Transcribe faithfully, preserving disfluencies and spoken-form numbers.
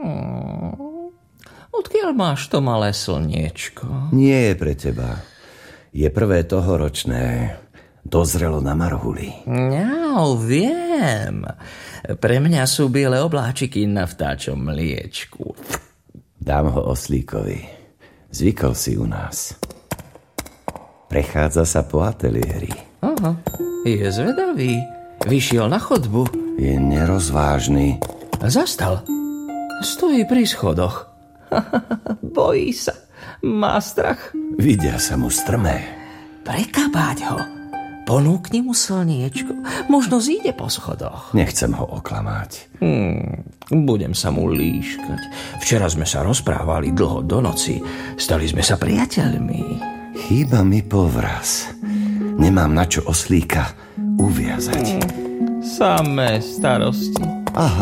Hmm. Odkiaľ máš to malé slniečko? Nie je pre teba. Je prvé tohoročné. Dozrelo na marhuli. No, viem. Pre mňa sú biele obláčiky na vtáčom mliečku. Dám ho oslíkovi. Zvykol si u nás. Prechádza sa po ateliéri. Aha, je zvedavý. Vyšiel na chodbu. Je nerozvážny. Zastal. Stojí pri schodoch. Bojí sa. Má strach. Vidia sa mu strmé. Prekabáť ho. Ponúkni mu slniečko. Možno zíde po schodoch. Nechcem ho oklamať. Hmm, budem sa mu líškať. Včera sme sa rozprávali dlho do noci. Stali sme sa priateľmi. Chýba mi povraz. Nemám na čo oslíka uviazať. Hmm, samé starosti. Aha.